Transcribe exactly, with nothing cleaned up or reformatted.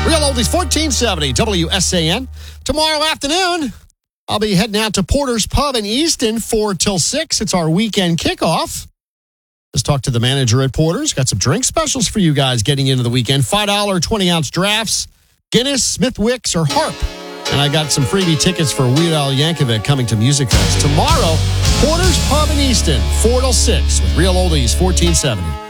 Real Oldies fourteen seventy W S A N. Tomorrow afternoon, I'll be heading out to Porter's Pub in Easton four till six. It's our weekend kickoff. Just talked to the manager at Porter's. Got some drink specials for you guys getting into the weekend. five dollars twenty-ounce drafts, Guinness, Smithwick's, or Harp. And I got some freebie tickets for Weird Al Yankovic coming to Music Fest. Tomorrow, Porter's Pub in Easton, four till six with Real Oldies fourteen seventy.